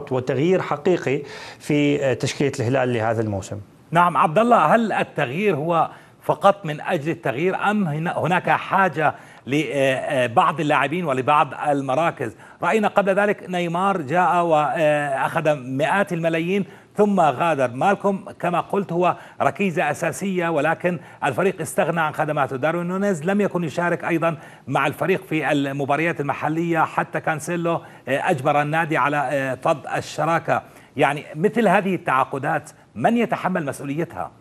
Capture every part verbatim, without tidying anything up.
تغييرات وتغيير حقيقي في تشكيلة الهلال لهذا الموسم. نعم عبد الله، هل التغيير هو فقط من أجل التغيير أم هناك حاجة لبعض اللاعبين ولبعض المراكز؟ رأينا قبل ذلك نيمار جاء وأخذ مئات الملايين ثم غادر. مالكوم كما قلت هو ركيزة أساسية، ولكن الفريق استغنى عن خدماته. داروين نونيز لم يكن يشارك أيضا مع الفريق في المباريات المحلية، حتى كانسيلو أجبر النادي على فض الشراكة. يعني مثل هذه التعاقدات من يتحمل مسؤوليتها؟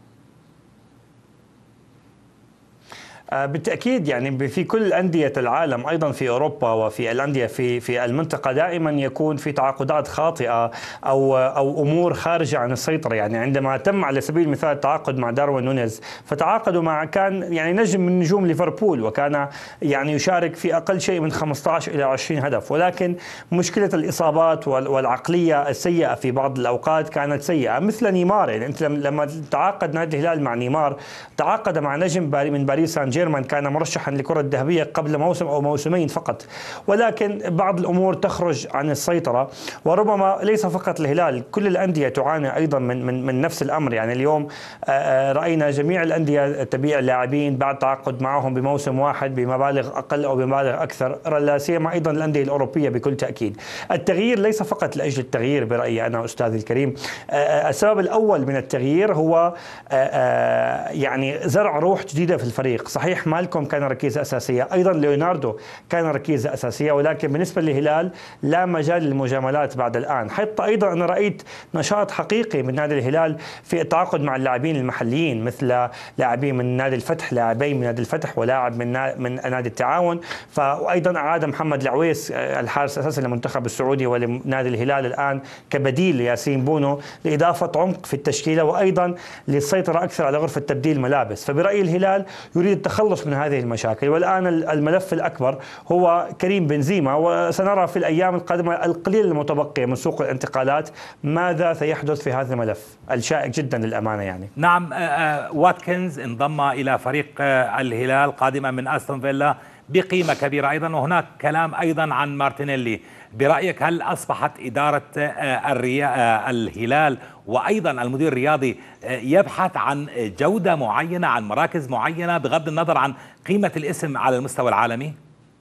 بالتأكيد يعني في كل أندية العالم، أيضا في أوروبا وفي الأندية في في المنطقة، دائما يكون في تعاقدات خاطئة أو أو أمور خارجة عن السيطرة. يعني عندما تم على سبيل المثال التعاقد مع داروين نونيز، فتعاقدوا مع كان يعني نجم من نجوم ليفربول، وكان يعني يشارك في أقل شيء من خمسة عشر إلى عشرين هدف، ولكن مشكلة الإصابات والعقلية السيئة في بعض الأوقات كانت سيئة، مثل نيمار. يعني أنت لما تعاقد نادي الهلال مع نيمار، تعاقد مع نجم من باريس سان جيرمان كان مرشحا لكرة الذهبية قبل موسم أو موسمين فقط، ولكن بعض الأمور تخرج عن السيطرة. وربما ليس فقط الهلال، كل الأندية تعاني أيضا من من من نفس الأمر. يعني اليوم رأينا جميع الأندية تبيع اللاعبين بعد تعاقد معهم بموسم واحد بمبالغ أقل أو بمبالغ أكثر، لا سيما أيضا الأندية الأوروبية بكل تأكيد. التغيير ليس فقط لأجل التغيير برأيي أنا أستاذي الكريم. السبب الأول من التغيير هو يعني زرع روح جديدة في الفريق. صحيح مالكوم كان ركيزة أساسية، أيضا ليوناردو كان ركيزة أساسية، ولكن بالنسبة للهلال لا مجال للمجاملات بعد الآن. حتى أيضا أنا رأيت نشاط حقيقي من نادي الهلال في التعاقد مع اللاعبين المحليين، مثل لاعبين من نادي الفتح، لاعبين من نادي الفتح ولاعب من من نادي التعاون. فأيضا أعاد محمد العويس الحارس الأساسي للمنتخب السعودي ولنادي الهلال الآن كبديل لياسين بونو، لإضافة عمق في التشكيلة وأيضا للسيطرة أكثر على غرفة تبديل ملابس. فبرأيي الهلال يريد التخلص من هذه المشاكل، والآن الملف الأكبر هو كريم بنزيما، وسنرى في الأيام القادمة القليل المتبقية من سوق الانتقالات ماذا سيحدث في هذا الملف الشائك جدا للأمانة. يعني نعم، واتكنز انضم إلى فريق الهلال قادما من أستون فيلا بقيمة كبيرة أيضا، وهناك كلام أيضا عن مارتينيلي. برأيك هل أصبحت إدارة الهلال وأيضا المدير الرياضي يبحث عن جودة معينة، عن مراكز معينة بغض النظر عن قيمة الاسم على المستوى العالمي؟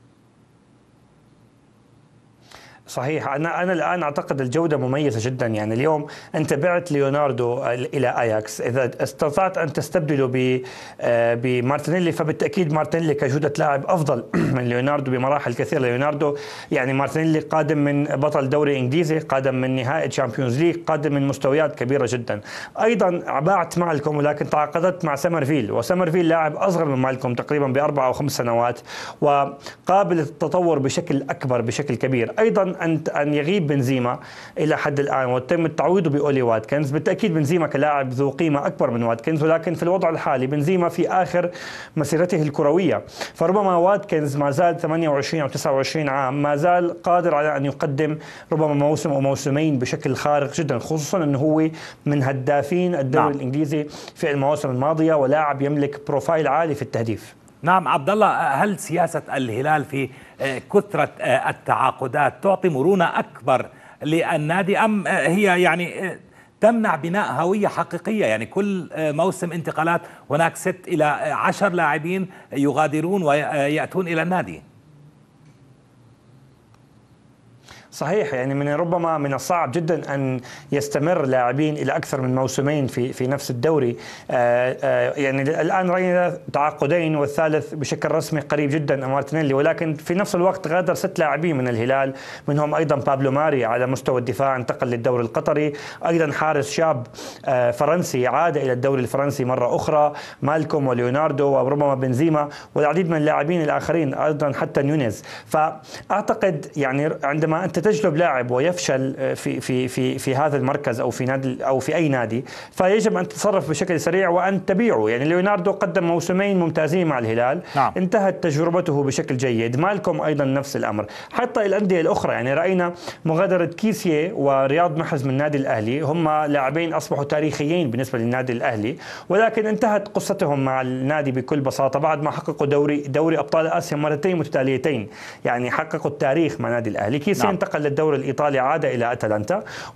صحيح، أنا أنا الآن أعتقد الجودة مميزة جدا. يعني اليوم أنت بعت ليوناردو إلى أياكس، إذا استطعت أن تستبدله بمارتينيلي فبالتأكيد مارتينيلي كجودة لاعب أفضل من ليوناردو بمراحل كثيرة. ليوناردو يعني مارتينيلي قادم من بطل دوري إنجليزي، قادم من نهائي تشامبيونز ليج، قادم من مستويات كبيرة جدا. أيضا بعت مالكوم، ولكن تعاقدت مع سمرفيل، وسمرفيل لاعب أصغر من مالكوم تقريبا بأربع أو خمس سنوات وقابل للتطور بشكل أكبر بشكل كبير. أيضا أن أن يغيب بنزيما إلى حد الآن وتم تعويضه بأولي واتكنز. بالتأكيد بنزيما كلاعب ذو قيمة أكبر من واتكنز، ولكن في الوضع الحالي بنزيما في آخر مسيرته الكروية، فربما واتكنز ما زال ثمانية وعشرين أو تسعة وعشرين عام، ما زال قادر على أن يقدم ربما موسم أو موسمين بشكل خارق جدا، خصوصا أنه هو من هدافين الدوري نعم. الإنجليزي في المواسم الماضية، ولاعب يملك بروفايل عالي في التهديف. نعم عبد الله، هل سياسة الهلال في كثرة التعاقدات تعطي مرونة أكبر للنادي، أم هي يعني تمنع بناء هوية حقيقية؟ يعني كل موسم انتقالات هناك ست إلى عشر لاعبين يغادرون ويأتون إلى النادي. صحيح، يعني من ربما من الصعب جدا ان يستمر لاعبين الى اكثر من موسمين في في نفس الدوري. آآ آآ يعني الان راينا تعاقدين والثالث بشكل رسمي قريب جدا مارتينيلي، ولكن في نفس الوقت غادر ست لاعبين من الهلال، منهم ايضا بابلو ماري على مستوى الدفاع انتقل للدوري القطري، ايضا حارس شاب فرنسي عاد الى الدوري الفرنسي مره اخرى، مالكوم وليوناردو وربما بنزيما والعديد من اللاعبين الاخرين، ايضا حتى نونيز. فاعتقد يعني عندما انت تجلب لاعب ويفشل في في في في هذا المركز او في نادي او في اي نادي، فيجب ان تتصرف بشكل سريع وان تبيعه. يعني ليوناردو قدم موسمين ممتازين مع الهلال، نعم. انتهت تجربته بشكل جيد، مالكوم ايضا نفس الامر، حتى الانديه الاخرى. يعني راينا مغادره كيسيه ورياض محرز من النادي الاهلي، هم لاعبين اصبحوا تاريخيين بالنسبه للنادي الاهلي، ولكن انتهت قصتهم مع النادي بكل بساطه بعد ما حققوا دوري دوري ابطال اسيا مرتين متتاليتين. يعني حققوا التاريخ مع النادي الاهلي. كيسيه نعم. انتقل للدوري الإيطالي، عاد إلى أتلانتا،